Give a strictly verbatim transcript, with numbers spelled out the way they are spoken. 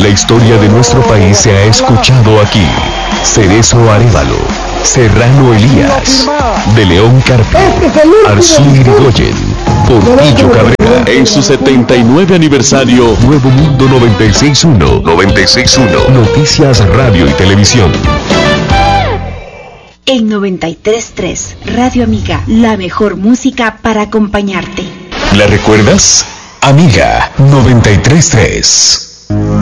La historia de nuestro país se ha escuchado aquí. Cerezo Arévalo, Serrano Elías, De León Carpio, Arzú Irigoyen, Portillo Cabrera, en su setenta y nueve aniversario, Nuevo Mundo noventa y seis punto uno, noventa y seis punto uno, Noticias, Radio y Televisión. En noventa y tres punto tres, Radio Amiga, la mejor música para acompañarte. ¿La recuerdas? Amiga noventa y tres punto tres.